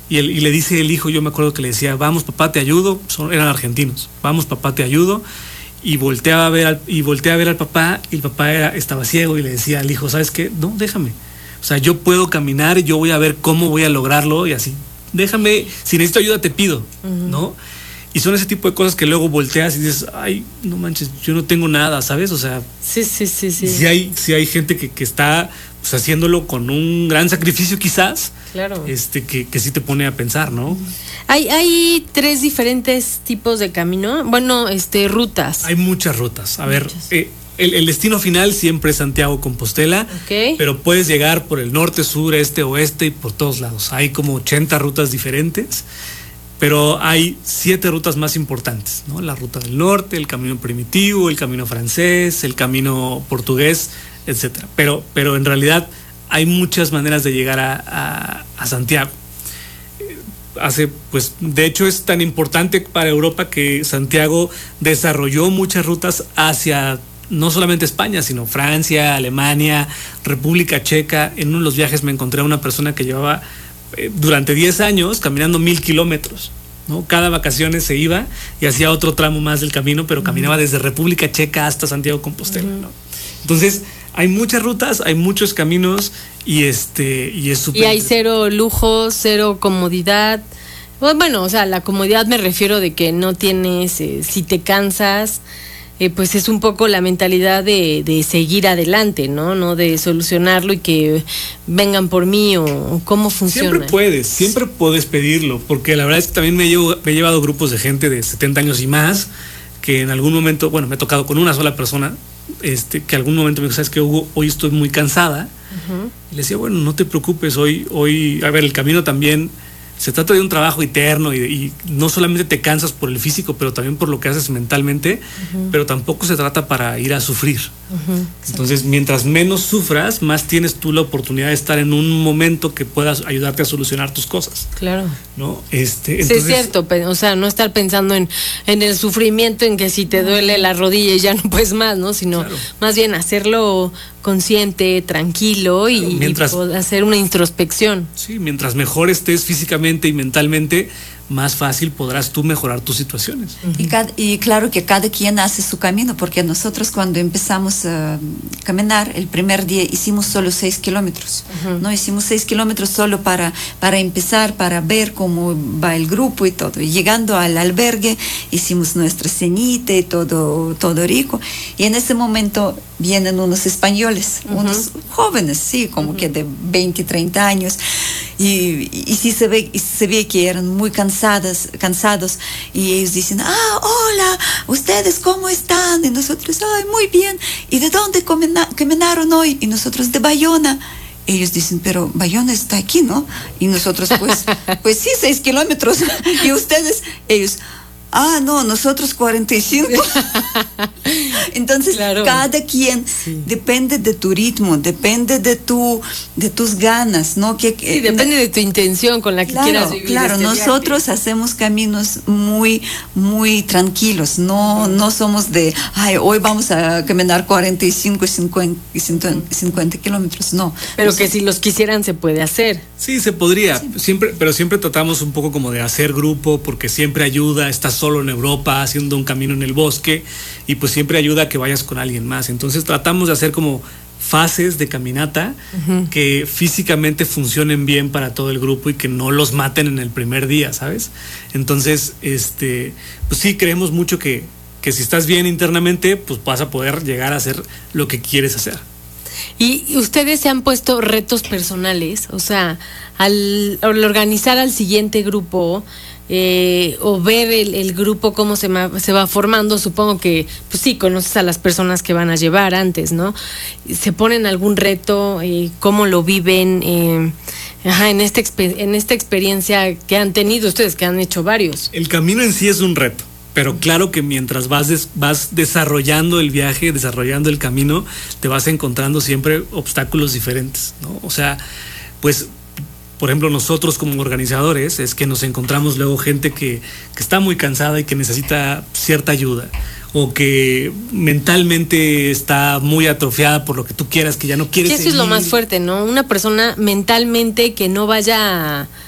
y le dice el hijo, yo me acuerdo que le decía, vamos papá, te ayudo, eran argentinos, vamos papá, te ayudo, y volteaba a ver al papá, y el papá estaba ciego, y le decía al hijo, ¿sabes qué? No, déjame, o sea, yo puedo caminar, yo voy a ver cómo voy a lograrlo, y así, déjame, si necesito ayuda te pido, ¿no? Y son ese tipo de cosas que luego volteas y dices, ay, no manches, yo no tengo nada, ¿sabes? O sea, sí. Sí hay gente que está pues, haciéndolo con un gran sacrificio quizás, claro. Que sí te pone a pensar, ¿no? Hay 3 diferentes tipos de camino, bueno, rutas. Hay muchas rutas. A ver, el destino final siempre es Santiago-Compostela, okay, pero puedes llegar por el norte, sur, este, oeste y por todos lados. Hay como 80 rutas diferentes. Pero hay 7 rutas más importantes, ¿no? La ruta del norte, el camino primitivo, el camino francés, el camino portugués, etcétera. Pero en realidad hay muchas maneras de llegar a Santiago. De hecho es tan importante para Europa que Santiago desarrolló muchas rutas hacia no solamente España, sino Francia, Alemania, República Checa. En uno de los viajes me encontré a una persona que llevaba durante 10 años caminando 1000 kilómetros, ¿no? Cada vacaciones se iba y hacía otro tramo más del camino, pero caminaba desde República Checa hasta Santiago Compostela, ¿no? Entonces, hay muchas rutas, hay muchos caminos y es súper. Y hay 0 lujo, 0 comodidad. Bueno, o sea, la comodidad me refiero de que no tienes, si te cansas, pues es un poco la mentalidad de seguir adelante, ¿no? No de solucionarlo y que vengan por mí o cómo funciona. Siempre puedes pedirlo, porque la verdad es que también me he llevado grupos de gente de 70 años y más, que en algún momento, bueno, me he tocado con una sola persona, que algún momento me dijo, ¿sabes qué, Hugo? Hoy estoy muy cansada. Y le decía, bueno, no te preocupes, hoy, a ver, el camino también se trata de un trabajo eterno y no solamente te cansas por el físico, pero también por lo que haces mentalmente, pero tampoco se trata para ir a sufrir. Entonces, mientras menos sufras, más tienes tú la oportunidad de estar en un momento que puedas ayudarte a solucionar tus cosas. Claro. ¿No? Entonces, sí, es cierto, o sea, no estar pensando en el sufrimiento, en que si te duele la rodilla y ya no puedes más, ¿no? Sino más bien hacerlo consciente, tranquilo y hacer una introspección. Sí, mientras mejor estés físicamente y mentalmente, más fácil podrás tú mejorar tus situaciones. Y claro que cada quien hace su camino, porque nosotros cuando empezamos a caminar, el primer día hicimos solo 6 kilómetros, ¿no? Hicimos 6 kilómetros solo para empezar, para ver cómo va el grupo y todo. Y llegando al albergue, hicimos nuestra cenita y todo rico. Y en ese momento vienen unos españoles, unos jóvenes, sí, como que de 20, 30 años, y sí se ve que eran muy cansados, y ellos dicen, hola, ¿ustedes cómo están? Y nosotros, muy bien. ¿Y de dónde caminaron hoy? Y nosotros, de Bayona. Ellos dicen, pero Bayona está aquí, ¿no? Y nosotros, pues sí, 6 kilómetros. Y ustedes, ellos, no, nosotros 45. Entonces, cada quien depende de tu ritmo, depende de tus ganas, ¿no? Depende de tu intención con la que quieras vivir. Claro, nosotros hacemos caminos muy, muy tranquilos, no somos de, hoy vamos a caminar 45 y 50 kilómetros, no. Pero que si los quisieran se puede hacer. Sí, se podría, pero siempre tratamos un poco como de hacer grupo, porque siempre ayuda, estás solo en Europa haciendo un camino en el bosque y pues siempre ayuda a que vayas con alguien más. Entonces tratamos de hacer como fases de caminata que físicamente funcionen bien para todo el grupo y que no los maten en el primer día, ¿sabes? Entonces, pues sí, creemos mucho que si estás bien internamente, pues vas a poder llegar a hacer lo que quieres hacer. Y ustedes se han puesto retos personales, o sea, al organizar al siguiente grupo, o ver el grupo cómo se va formando, supongo que, pues sí, conoces a las personas que van a llevar antes, ¿no? ¿Se ponen algún reto? ¿Cómo lo viven? En esta experiencia que han tenido ustedes, que han hecho varios. El camino en sí es un reto, pero claro que mientras vas desarrollando el viaje, desarrollando el camino, te vas encontrando siempre obstáculos diferentes, ¿no? O sea, pues, por ejemplo, nosotros como organizadores es que nos encontramos luego gente que está muy cansada y que necesita cierta ayuda, o que mentalmente está muy atrofiada por lo que tú quieras, que ya no quieres seguir. Eso es lo más fuerte, ¿no? Una persona mentalmente que no vaya